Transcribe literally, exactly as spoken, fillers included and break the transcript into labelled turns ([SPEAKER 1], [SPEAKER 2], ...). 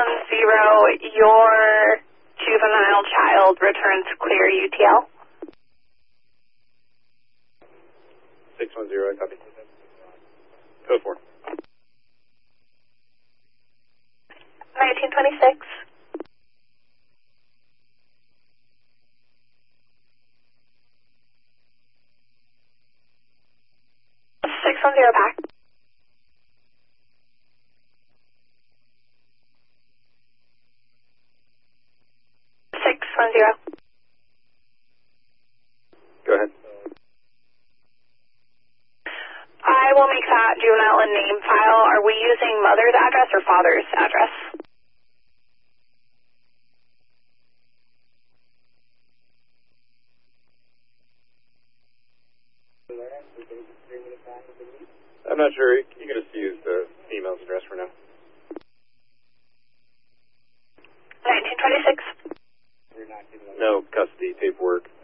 [SPEAKER 1] one zero, your juvenile child returns clear U T L.
[SPEAKER 2] six one zero, I copy. Code four.
[SPEAKER 1] nineteen twenty-six. six one zero back. six one zero.
[SPEAKER 2] Go ahead.
[SPEAKER 1] I will make that juvenile and name file. Are we using mother's address or father's address?
[SPEAKER 2] I'm not sure. You can just use the email's address for now.
[SPEAKER 1] nineteen twenty-six.
[SPEAKER 2] No custody paperwork.